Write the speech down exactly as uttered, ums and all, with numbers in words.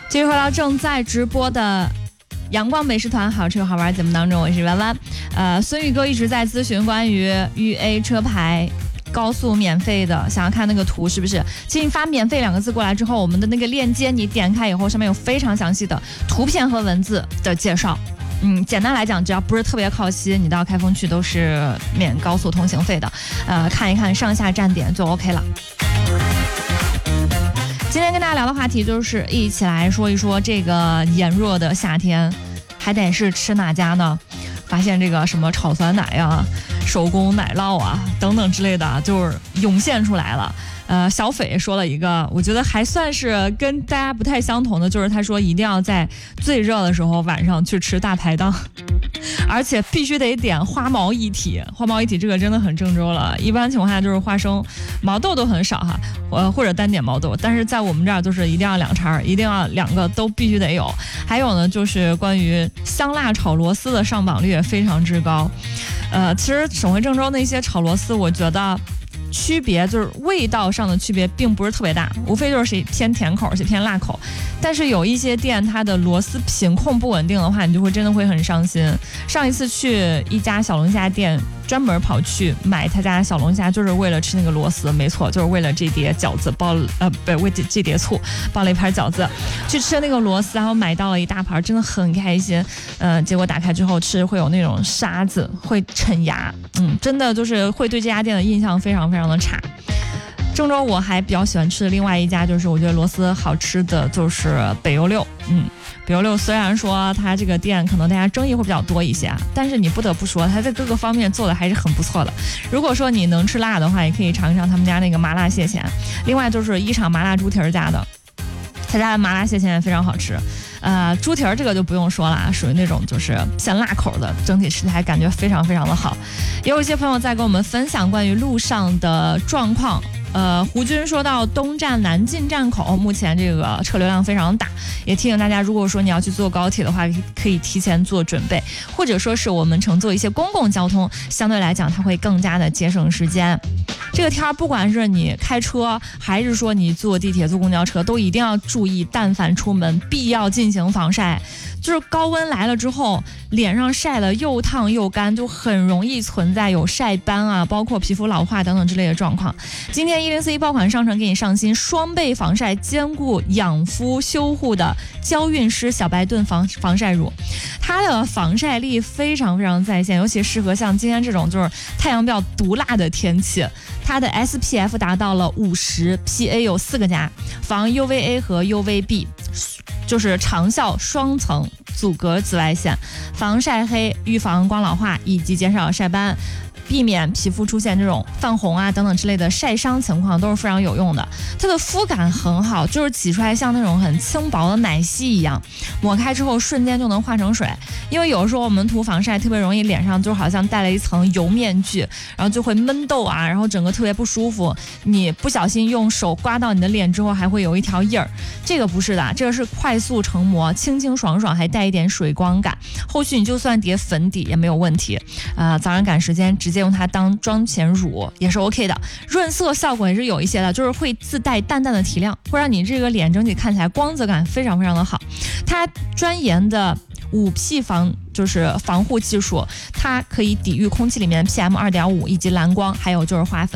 继续回到正在直播的阳光美食团好吃好玩节目当中，我是弯弯。呃，孙宇哥一直在咨询关于豫 A 车牌高速免费的，想要看那个图是不是？其实你发免费两个字过来之后，我们的那个链接你点开以后，上面有非常详细的图片和文字的介绍。嗯，简单来讲，只要不是特别靠西，你到开封去都是免高速通行费的。呃，看一看上下站点就 OK 了。今天跟大家聊的话题就是一起来说一说这个炎热的夏天，还得是吃哪家呢？发现这个什么炒酸奶啊、手工奶酪啊等等之类的，就是涌现出来了。呃，小斐说了一个，我觉得还算是跟大家不太相同的，就是他说一定要在最热的时候晚上去吃大排档，而且必须得点花毛一体。花毛一体这个真的很郑州了，一般情况下就是花生、毛豆都很少哈，呃或者单点毛豆，但是在我们这儿就是一定要两叉，一定要两个都必须得有。还有呢，就是关于香辣炒螺丝的上榜率也非常之高。呃，其实省会郑州那些炒螺丝，我觉得区别就是味道上的区别并不是特别大，无非就是谁偏甜口谁偏辣口。但是有一些店它的螺丝品控不稳定的话，你就会真的会很伤心。上一次去一家小龙虾店，专门跑去买他家小龙虾，就是为了吃那个螺丝，没错，就是为了这碟饺子包呃不为这这碟醋包了一盘饺子，去吃那个螺丝，然后买到了一大盘，真的很开心。呃，结果打开之后吃会有那种沙子，会抻牙，嗯，真的就是会对这家店的印象非常非常的差。郑州我还比较喜欢吃的另外一家，就是我觉得螺丝好吃的就是北邮六。嗯，北邮六虽然说它这个店可能大家争议会比较多一些，但是你不得不说它在各个方面做的还是很不错的。如果说你能吃辣的话，也可以尝一尝他们家那个麻辣蟹钳。另外就是一场麻辣猪蹄儿家的，他家的麻辣蟹钳也非常好吃。呃，猪蹄儿这个就不用说了，属于那种就是偏辣口的，整体吃起来感觉非常非常的好。也有一些朋友在跟我们分享关于路上的状况。呃，胡军说到东站南进站口，目前这个车流量非常大，也提醒大家，如果说你要去坐高铁的话，可以提前做准备，或者说是我们乘坐一些公共交通，相对来讲它会更加的节省时间。这个天儿，不管是你开车还是说你坐地铁、坐公交车，都一定要注意，但凡出门必要进行防晒。就是高温来了之后，脸上晒得又烫又干，就很容易存在有晒斑啊，包括皮肤老化等等之类的状况。今天一零四一爆款商城给你上新双倍防晒兼顾养肤修护的娇韵诗小白盾防防晒乳，它的防晒力非常非常在线，尤其适合像今天这种就是太阳比较毒辣的天气。它的 S P F 达到了五十 ，P A 有四个加，防 U V A 和 U V B。就是长效双层阻隔紫外线，防晒黑，预防光老化以及减少晒斑，避免皮肤出现这种泛红啊等等之类的晒伤情况，都是非常有用的。它的肤感很好，就是挤出来像那种很轻薄的奶昔一样，抹开之后瞬间就能化成水。因为有时候我们涂防晒特别容易脸上就好像戴了一层油面具，然后就会闷痘啊，然后整个特别不舒服。你不小心用手刮到你的脸之后，还会有一条印儿。这个不是的，这个是快速成膜，清清爽爽，还带一点水光感。后续你就算叠粉底也没有问题。呃，早上赶时间直接用它当妆前乳也是 OK 的，润色效果也是有一些的，就是会自带淡淡的提亮，会让你这个脸整体看起来光泽感非常非常的好。它专研的五 P 防就是防护技术，它可以抵御空气里面 P M 二点五 以及蓝光，还有就是花粉。